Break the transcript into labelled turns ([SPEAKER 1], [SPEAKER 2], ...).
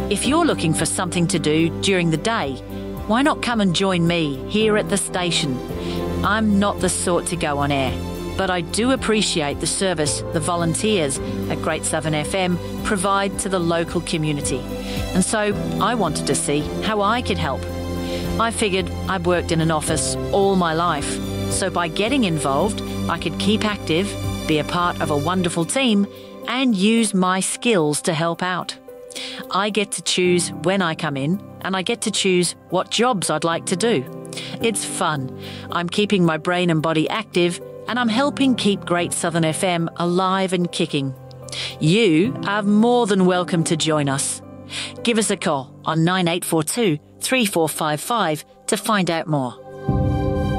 [SPEAKER 1] If you're looking for something to do during the day, why not come and join me here at the station? I'm not the sort to go on air, but I do appreciate the service the volunteers at Great Southern FM provide to the local community. And so I wanted to see how I could help. I figured I'd worked in an office all my life, so by getting involved, I could keep active, be a part of a wonderful team, and use my skills to help out. I get to choose when I come in, and I get to choose what jobs I'd like to do. It's fun. I'm keeping my brain and body active, and I'm helping keep Great Southern FM alive and kicking. You are more than welcome to join us. Give us a call on 9842 3455 to find out more.